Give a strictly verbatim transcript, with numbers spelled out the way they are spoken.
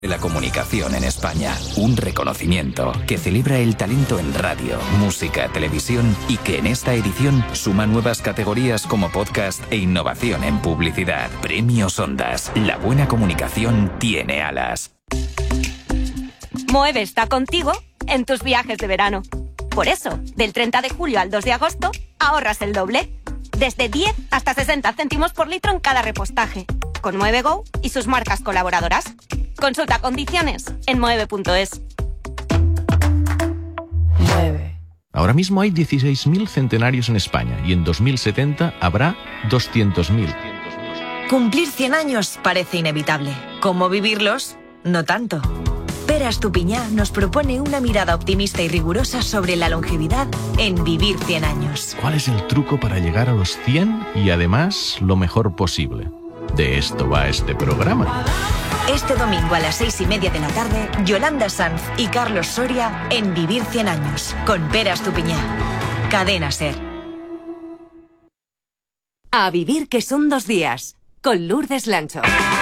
de la comunicación en España. Un reconocimiento que celebra el talento en radio, música, televisión y que en esta edición suma nuevas categorías como podcast e innovación en publicidad. Premios Ondas. La buena comunicación tiene alas. Moeve está contigo en tus viajes de verano. Por eso, del treinta de julio al dos de agosto, ahorras el doble. Desde diez hasta sesenta céntimos por litro en cada repostaje. Con Moeve Go y sus marcas colaboradoras. Consulta condiciones en moeve punto es. Mueve. Ahora mismo hay dieciséis mil centenarios en España y en dos mil setenta habrá doscientos mil. Cumplir cien años parece inevitable. ¿Cómo vivirlos? No tanto. Pere Estupiñán nos propone una mirada optimista y rigurosa sobre la longevidad en Vivir cien años. ¿Cuál es el truco para llegar a los cien y además lo mejor posible? De esto va este programa. Este domingo a las seis y media de la tarde, Yolanda Sanz y Carlos Soria en Vivir cien años, con Pere Estupiñán. Cadena SER. A vivir que son dos días, con Lourdes Lancho.